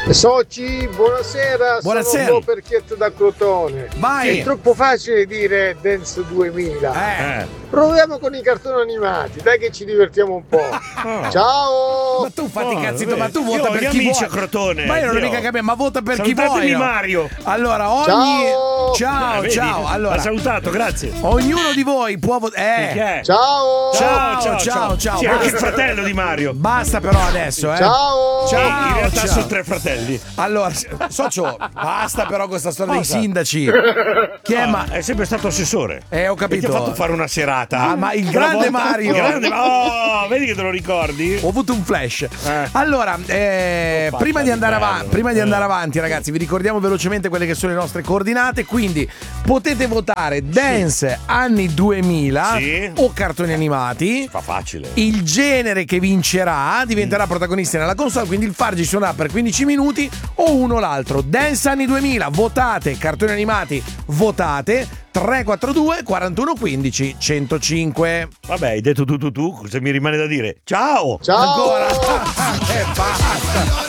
Soci, buonasera. Buonasera. Sono un po' perchietto da Crotone. Vai. È troppo facile dire Dance 2000. Proviamo con i cartoni animati, dai che ci divertiamo un po'. Ciao. Ma tu fatti cazzi, ma tu vota per gli chi amici vuoi. a Crotone. Ma io non ho mica capito, ma vota per chi vuoi. No? Mario. Allora, Ciao. Allora, ha salutato, grazie. Ognuno di voi può votare. Ciao. Ciao. Sì, anche il fratello di Mario. Basta però adesso, Ciao. In realtà sono 3 fratelli. Allora, socio, basta però questa storia dei sindaci. Chi è È sempre stato assessore. Ho capito. E ti ha fatto fare una serata. Ma il grande Mario. Vedi che te lo ricordi? Ho avuto un flash. Allora, prima di andare avanti, ragazzi, vi ricordiamo velocemente quelle che sono le nostre coordinate. Quindi potete votare Dance anni 2000 o cartoni animati. Fa facile. Il genere che vincerà diventerà protagonista nella console. Quindi il Fargi suonerà per 15 minuti o uno o l'altro. Dance anni 2000, votate. Cartoni animati, votate. 342 41 15 105. Vabbè, hai detto tu, cosa mi rimane da dire? Ciao! Ancora. Basta.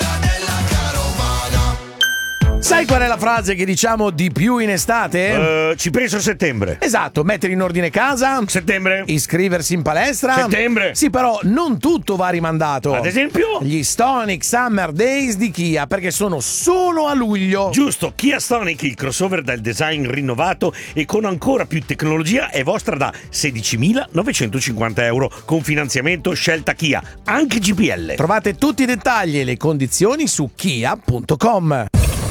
Sai qual è la frase che diciamo di più in estate? Ci penso a settembre. Esatto, mettere in ordine casa. Settembre. Iscriversi in palestra. Settembre. Sì, però non tutto va rimandato. Ad esempio? Gli Stonic Summer Days di Kia, perché sono solo a luglio. Giusto, Kia Stonic, il crossover dal design rinnovato e con ancora più tecnologia, è vostra da 16.950 euro con finanziamento scelta Kia, anche GPL. Trovate tutti i dettagli e le condizioni su kia.com.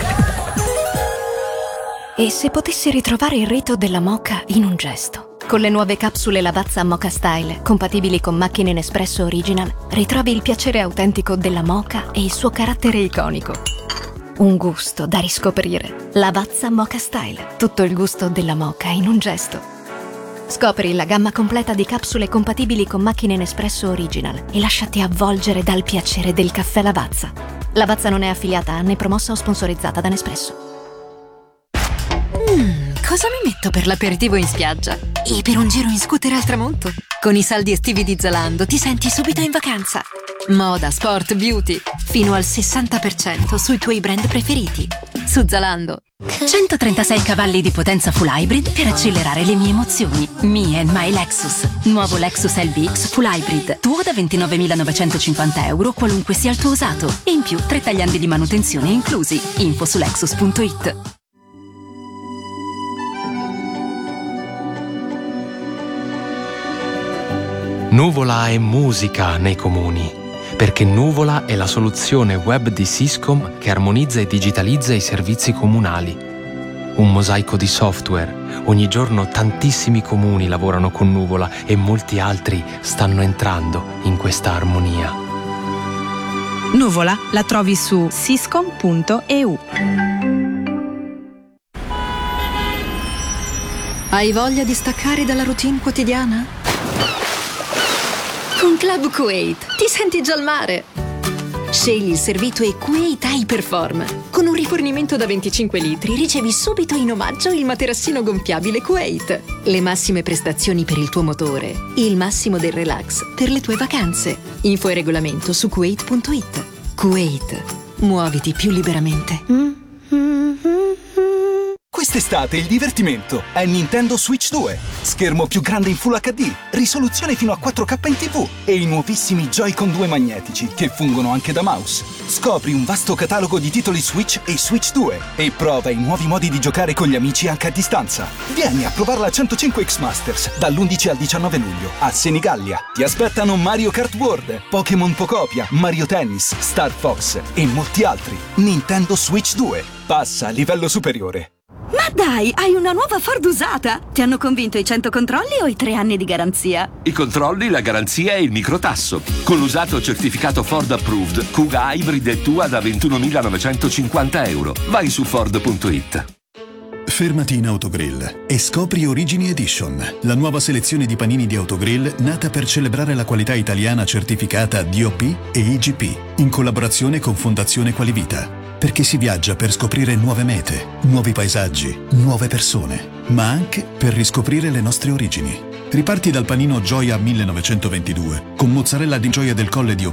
E se potessi ritrovare il rito della moka in un gesto? Con le nuove capsule Lavazza Moka Style, compatibili con macchine Nespresso Original, ritrovi il piacere autentico della moka e il suo carattere iconico. Un gusto da riscoprire. Lavazza Moka Style, tutto il gusto della moka in un gesto. Scopri la gamma completa di capsule compatibili con macchine Nespresso Original e lasciati avvolgere dal piacere del caffè Lavazza. Lavazza non è affiliata né promossa o sponsorizzata da Nespresso. Cosa mi metto per l'aperitivo in spiaggia? E per un giro in scooter al tramonto? Con i saldi estivi di Zalando ti senti subito in vacanza. Moda, sport, beauty, fino al 60% sui tuoi brand preferiti. Su Zalando. 136 cavalli di potenza full hybrid per accelerare le mie emozioni. Me and my Lexus. Nuovo Lexus LBX full hybrid. Tuo da 29.950 euro qualunque sia il tuo usato. E in più 3 tagliandi di manutenzione inclusi. Info su Lexus.it. Nuvola è musica nei comuni, perché Nuvola è la soluzione web di Syscom che armonizza e digitalizza i servizi comunali. Un mosaico di software. Ogni giorno tantissimi comuni lavorano con Nuvola e molti altri stanno entrando in questa armonia. Nuvola la trovi su syscom.eu. Hai voglia di staccare dalla routine quotidiana? Con Club Kuwait ti senti già al mare. Scegli il servito e Kuwait Hyperform. Con un rifornimento da 25 litri ricevi subito in omaggio il materassino gonfiabile Kuwait. Le massime prestazioni per il tuo motore. Il massimo del relax per le tue vacanze. Info e regolamento su Kuwait.it. Kuwait. Muoviti più liberamente. Quest'estate il divertimento è Nintendo Switch 2. Schermo più grande in Full HD, risoluzione fino a 4K in TV e i nuovissimi Joy-Con 2 magnetici che fungono anche da mouse. Scopri un vasto catalogo di titoli Switch e Switch 2 e prova i nuovi modi di giocare con gli amici anche a distanza. Vieni a provarla al 105X Masters dall'11 al 19 luglio a Senigallia. Ti aspettano Mario Kart World, Pokémon Pocopia, Mario Tennis, Star Fox e molti altri. Nintendo Switch 2. Passa a livello superiore. Ma dai, hai una nuova Ford usata! Ti hanno convinto i 100 controlli o i 3 anni di garanzia? I controlli, la garanzia e il microtasso. Con l'usato certificato Ford Approved, Kuga Hybrid è tua da 21.950 euro. Vai su Ford.it. Fermati in Autogrill e scopri Origini Edition, la nuova selezione di panini di Autogrill nata per celebrare la qualità italiana certificata DOP e IGP, in collaborazione con Fondazione Qualivita. Perché si viaggia per scoprire nuove mete, nuovi paesaggi, nuove persone, ma anche per riscoprire le nostre origini. Riparti dal panino Gioia 1922, con mozzarella di Gioia del Colle DOP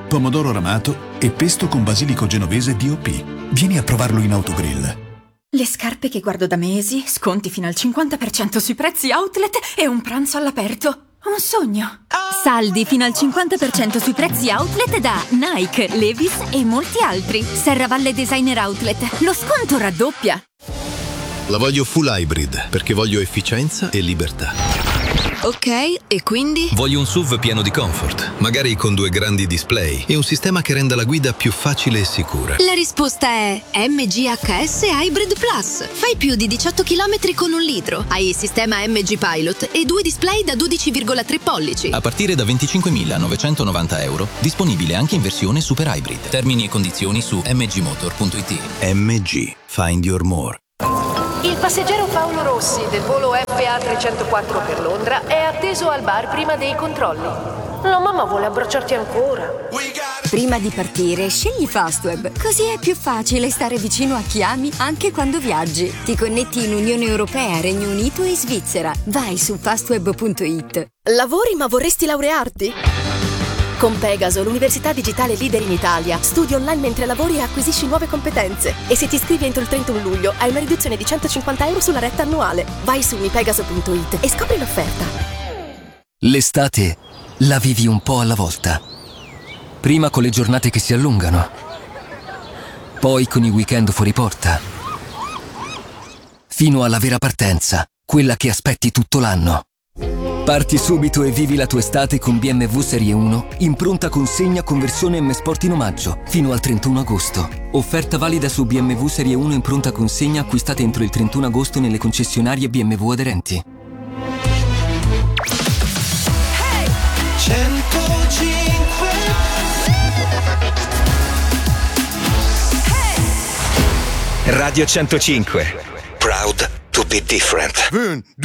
pomodoro ramato e pesto con basilico genovese DOP. Vieni a provarlo in Autogrill. Le scarpe che guardo da mesi, sconti fino al 50% sui prezzi outlet e un pranzo all'aperto. Un sogno. Saldi fino al 50% sui prezzi outlet da Nike, Levi's e molti altri. Serravalle Designer Outlet. Lo sconto raddoppia. La voglio full hybrid perché voglio efficienza e libertà. Ok, e quindi? Voglio un SUV pieno di comfort, magari con 2 grandi display e un sistema che renda la guida più facile e sicura. La risposta è MGHS Hybrid Plus. Fai più di 18 km con 1 litro. Hai il sistema MG Pilot e 2 display da 12,3 pollici. A partire da €25.990, disponibile anche in versione Super Hybrid. Termini e condizioni su mgmotor.it. MG, find your more. Il passeggero Paolo Rossi del volo FA 304 per Londra è atteso al bar prima dei controlli. La mamma vuole abbracciarti ancora. Prima di partire, scegli Fastweb, così è più facile stare vicino a chi ami anche quando viaggi. Ti connetti in Unione Europea, Regno Unito e Svizzera. Vai su fastweb.it. Lavori ma vorresti laurearti? Con Pegaso, l'università digitale leader in Italia, studi online mentre lavori e acquisisci nuove competenze. E se ti iscrivi entro il 31 luglio, hai una riduzione di €150 sulla retta annuale. Vai su mipegaso.it e scopri l'offerta. L'estate la vivi un po' alla volta. Prima con le giornate che si allungano, poi con i weekend fuori porta, fino alla vera partenza, quella che aspetti tutto l'anno. Parti subito e vivi la tua estate con BMW Serie 1 in pronta consegna con versione M Sport in omaggio fino al 31 agosto. Offerta valida su BMW Serie 1 in pronta consegna acquistate entro il 31 agosto nelle concessionarie BMW aderenti. 105 Radio 105. Proud to be different. 1, 2